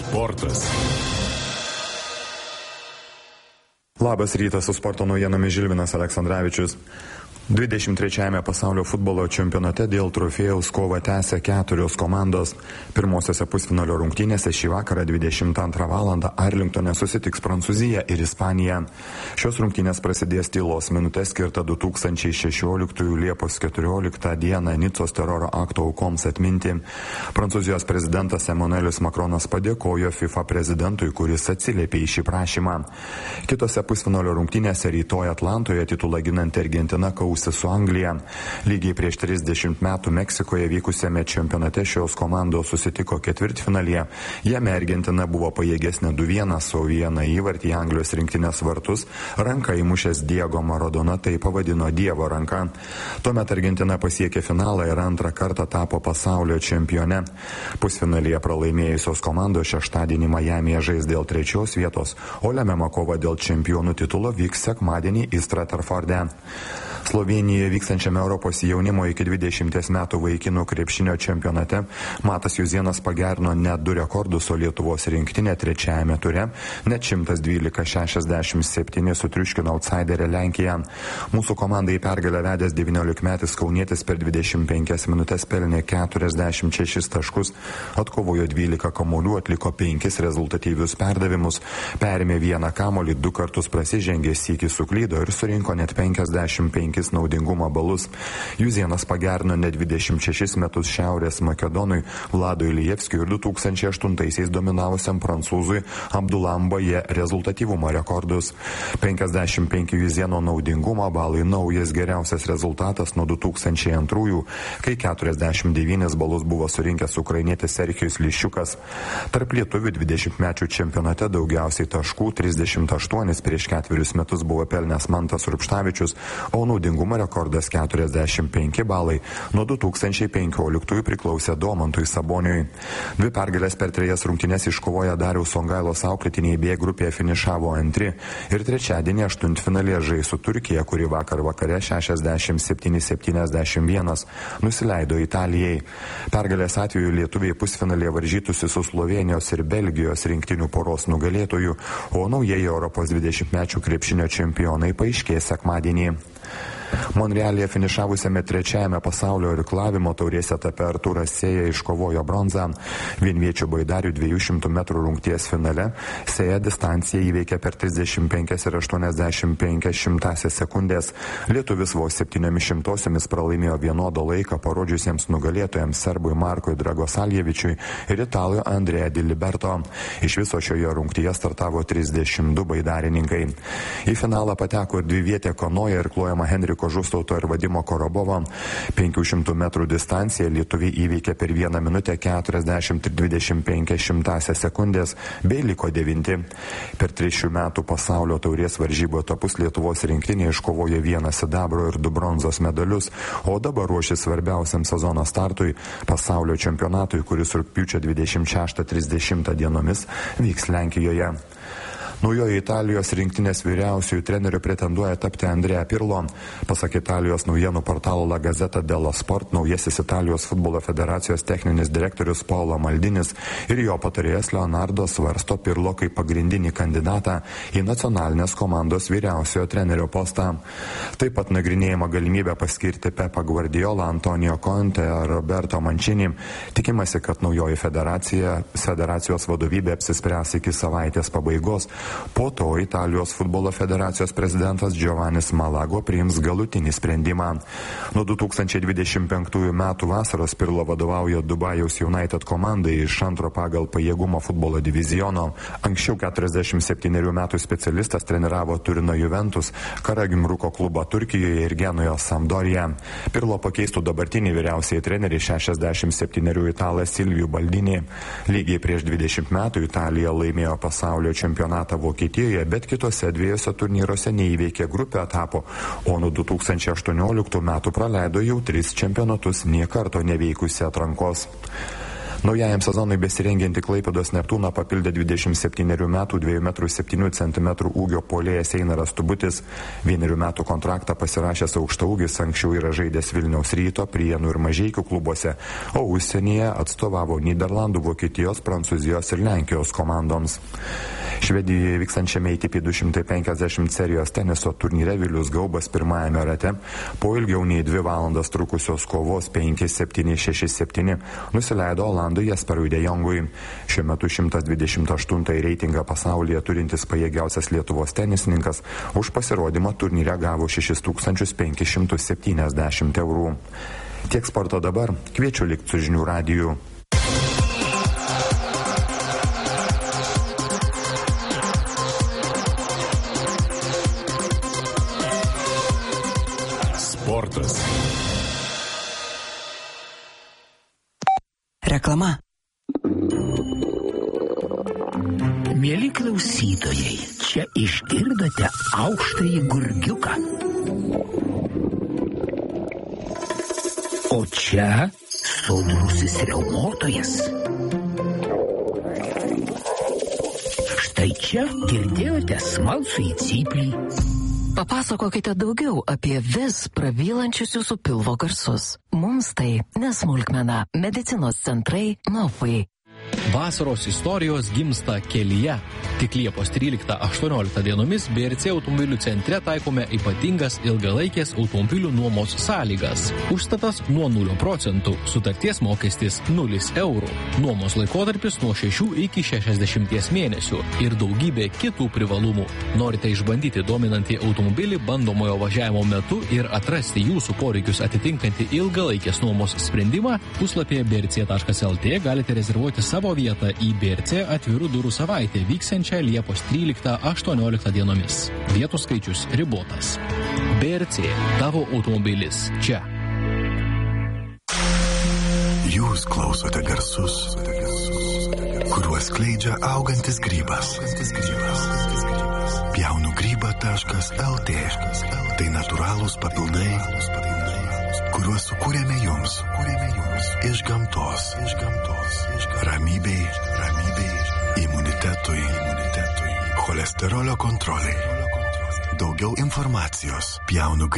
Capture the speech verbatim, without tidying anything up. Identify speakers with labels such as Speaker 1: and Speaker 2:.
Speaker 1: Sportas.
Speaker 2: Labas rytas, su sporto naujienomis Žilvinas Aleksandravičius. dvidešimt trečiajame pasaulio futbolo čempionate dėl trofėjaus kovą tęsia keturios komandos. Pirmosiose pusfinalio rungtynėse šį vakarą dvidešimt antrą valandą Arlingtone susitiks Prancūzija ir Ispanija. Šios rungtynės prasidės tylos minutė skirta du tūkstančiai šešioliktųjų Liepos keturioliktą dieną Nicos teroro akto aukoms atminti. Prancūzijos prezidentas Emmanuelis Macronas padėkojo FIFA prezidentui, kuris atsiliepė į šį prašymą. Kitose pusfinalio rungtynėse rytoj Atlantoje titulą ginanti Argentina kausis su Anglija. Lygiai prieš trisdešimt metų Meksikoje vykusiame čempionate šios komandos susitiko ketvirtfinalyje. Jame Argentina buvo pajėgesnė du vienas, o vieną įvartį į Anglijos rinktinės vartus ranka įmušęs Diego Maradona tai pavadino Dievo ranka. Tuomet Argentina pasiekė finalą ir antrą kartą tapo pasaulio čempione. Pusfinalyje pralaimėjusios komandos šeštadienį Majamyje žais dėl trečios vietos, o lemiama kova dėl čempionų titulo vyks sekmadienį Straterforde. Slovėnijoje vykstančiame Europos jaunimo iki dvidešimties metų vaikinų krepšinio čempionate Matas Juzėnas pagerino net du rekordus, o Lietuvos rinktinė trečiajame ture net šimtas dvylika šešiasdešimt septyni sutriuškino outsiderę Lenkiją. Mūsų komandai į pergalę vedęs devyniolikmetis kaunietis per dvidešimt penkias minutės pelnė keturiasdešimt šešis taškus, atkovojo dvylika kamuolių, atliko penkis rezultatyvius perdavimus, perėmė vieną kamuolį, du kartus prasižengė, sykį suklydo ir surinko net penkiasdešimt penkis naudingumo balus. Juzėnas pagerino net dvidešimt šešis metus Šiaurės Makedonui Vladui Lijevskiui ir du tūkstančiai aštuntaisiais dominavusiam prancūzui Abdulam Baje rezultatyvumo rekordus. penkiasdešimt penki Juzėno naudingumo balai naujas geriausias rezultatas nuo du tūkstančiai antrųjų, kai keturiasdešimt devynis balus buvo surinkęs ukrainietis Serhijus Liščiukas. Tarp lietuvių dvidešimtmečių čempionate daugiausiai taškų trisdešimt aštuonis prieš ketverius metus buvo pelnęs Mantas Rupštavičius, o naudingumo rekordas keturiasdešimt penki balai nuo du tūkstančiai penkioliktųjų priklausė Domantui Saboniui. Dvi pergalės per trejas rungtynes iškovoję Dariaus Songailos auklėtiniai B grupėje finišavo antri ir trečiadienį aštuntfinalyje žais su Turkija, kuri vakar vakare šešiasdešimt septyni septyniasdešimt vienas nusileido Italijai. Pergalės atveju lietuviai pusfinalyje varžytųsi su Slovėnijos ir Belgijos rinktinių poros nugalėtojų, o naujieji Europos dvidešimtmečių krepšinio čempionai paaiškės sekmadienį. Monrealyje finišavusiame trečiajame pasaulio irklavimo taurės etape Artūras Sėja iškovojo bronzą. Vienviečių baidarių dviejų šimtų metrų rungties finale Sėja distanciją įveikė per trisdešimt penkias ir aštuoniasdešimt penkias šimtąsias sekundės. Lietuvis vos septyniomis šimtosiomis pralaimėjo vienodo laiką parodžiusiems nugalėtojams serbui Markui Dragosaljevičiui ir italui Andrea Di Liberto. Iš viso šioje rungtyje startavo trisdešimt du baidarininkai. Į finalą pateko ir dvivietė kanoja irkluojama Henriko Žustauto ir Vadimo Korobovo. penkių šimtų metrų distanciją lietuviai įveikė per vieną minutę keturiasdešimt ir dvidešimt penkias šimtąsias sekundės bei liko devinti. Per tris šių metų pasaulio taurės varžybų etapus Lietuvos rinktinė iškovojo vieną sidabro ir du bronzos medalius, o dabar ruošis svarbiausiam sezono startui pasaulio čempionatui, kuris rugpjūčio dvidešimt šeštą trisdešimtą dienomis vyks Lenkijoje. Naujoji Italijos rinktinės vyriausiųjų trenerių pretenduoja tapti Andrea Pirlo. Pasak Italijos naujienų portalo La Gazzetta dello Sport, naujasis Italijos futbolo federacijos techninis direktorius Paolo Maldinis ir jo patarėjas Leonardo svarsto Pirlo kaip pagrindinį kandidatą į nacionalinės komandos vyriausiojo trenerio postą. Taip pat nagrinėjama galimybė paskirti Pepą Guardiolą, Antonio Conte ar Roberto Mancini. Tikimasi, kad naujoji federacija, federacijos vadovybė apsispręs iki savaitės pabaigos. Po to Italijos futbolo federacijos prezidentas Giovannis Malago priims galutinį sprendimą. Nuo du tūkstančiai dvidešimt penktųjų metų vasaros Pirlo vadovauja Dubajaus United komandai iš antro pagal pajėgumo futbolo diviziono. Anksčiau keturiasdešimt septynerių metų specialistas treniravo Turino Juventus, Karagümruk klubą Turkijoje ir Genujos Sampdoriją. Pirlo pakeistų dabartinį vyriausiai trenerį šešiasdešimt septynerių italą Silvijų Baldinį. Lygiai prieš dvidešimt metų Italija laimėjo pasaulio čempionatą Vokietijoje, bet kitose dviejose turnyruose neįveikė grupę etapo, o nuo du tūkstančiai aštuonioliktų metų praleido jau tris čempionatus, nė karto neveikusi atrankos. Naujajam sezonui besirengianti Klaipėdos Neptūną papildė dvidešimt septynerių metų dviejų metrų septynių centimetrų ūgio puolėjas Einaras Tubutis. Vienerių metų kontraktą pasirašęs aukštaūgis anksčiau yra žaidęs Vilniaus Ryto, Prienų ir Mažeikių klubuose, o užsienyje atstovavo Nyderlandų, Vokietijos, Prancūzijos ir Lenkijos komandoms. Švedijoje vykstančiame A T P du šimtai penkiasdešimt serijos teniso turnyre Vilius Gaubas pirmajame rate po ilgiau nei dvi valandas trukusios kovos penki septyni šeši septyni nusileido Olandui Jesperui De Jongui. Šiuo metu šimtas dvidešimt aštuntąjį reitingą pasaulyje turintis pajėgiausias Lietuvos tenisininkas už pasirodymą turnyre gavo šešis tūkstančius penkis šimtus septyniasdešimt eurų. Tiek sporto dabar, kviečiu likti su žinių radiju.
Speaker 1: Sportas.
Speaker 3: Reklama.
Speaker 4: Mieli klausytojai, čia išgirdote aukštąjį gurgiuką. O čia sodrusis riaumotojas. Štai čia girdėjote smalsųjį cyplį.
Speaker 3: Papasakokite daugiau apie vis prabylančius jūsų pilvo garsus. Mums tai nesmulkmena. Medicinos centrai Nofai.
Speaker 1: Vasaros istorijos gimsta kelyje. Tik Liepos tryliktą aštuonioliktą dienomis B R C automobilių centre taikome ypatingas ilgalaikės automobilių nuomos sąlygas. Užstatas nuo nulio procentų, sutarties mokestis nulis eurų. Nuomos laikotarpis nuo šešių iki šešiasdešimties mėnesių ir daugybė kitų privalumų. Norite išbandyti dominantį automobilį bandomojo važiavimo metu ir atrasti jūsų poreikius atitinkantį ilgalaikės nuomos sprendimą, puslapyje b r c taškas l t galite rezervuoti savo vietą į B R C atvirų durų savaitę vyksiančią Liepos tryliktą aštuonioliktą dienomis. Vietų skaičius ribotas. B R C, tavo automobilis čia.
Speaker 5: Jūs klausote garsus, kuriuos skleidžia augantis grybas. pjaunu grybą taškas l t. Tai natūralūs papildai, kuriuos sukūrėme jums iš gamtos. Ramybei, ramybei, imunitetui, imunitetui, cholesterolio kontroliai. Daugiau informacijos pjaunu